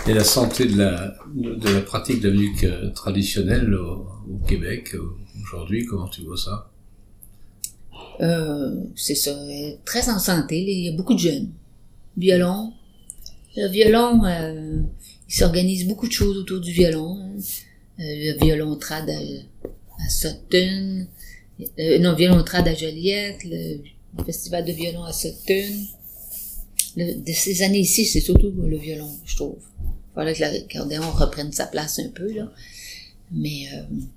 Et la santé de la pratique de la musique traditionnelle au Québec, aujourd'hui, comment tu vois ça? C'est ça, très en santé, il y a beaucoup de jeunes. Le violon, il s'organise beaucoup de choses autour du violon. Hein. Le violon trad à Sutton, violon trad à Joliette, le festival de violon à Sutton. De ces années ici, c'est surtout le violon, je trouve. Il fallait que l'accordéon reprenne sa place un peu, là. Mais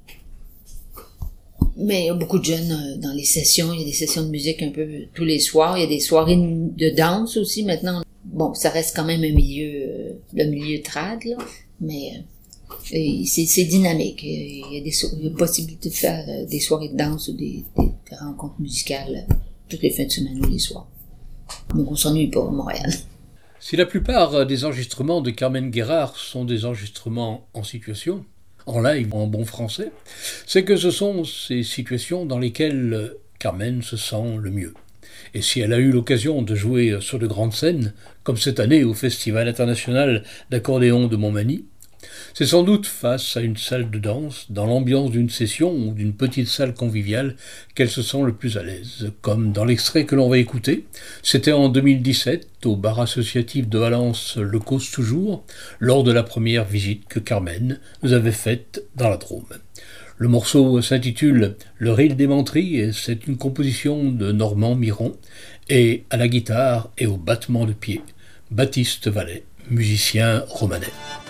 il y a beaucoup de jeunes dans les sessions. Il y a des sessions de musique un peu tous les soirs. Il y a des soirées de danse aussi maintenant. Bon, ça reste quand même un milieu, le milieu trad, là. Mais c'est dynamique. Il y a possibilité de faire des soirées de danse ou des rencontres musicales toutes les fins de semaine ou les soirs. Donc on s'ennuie pas à Montréal. Si la plupart des enregistrements de Carmen Guérard sont des enregistrements en situation, en live, en bon français, c'est que ce sont ces situations dans lesquelles Carmen se sent le mieux. Et si elle a eu l'occasion de jouer sur de grandes scènes, comme cette année au Festival international d'accordéon de Montmagny, c'est sans doute face à une salle de danse, dans l'ambiance d'une session ou d'une petite salle conviviale, qu'elle se sent le plus à l'aise. Comme dans l'extrait que l'on va écouter, c'était en 2017, au bar associatif de Valence, Le Cause Toujours, lors de la première visite que Carmen nous avait faite dans la Drôme. Le morceau s'intitule « Le ril des menteries » et c'est une composition de Normand Miron, et à la guitare et au battement de pied, Baptiste Vallet, musicien romanais.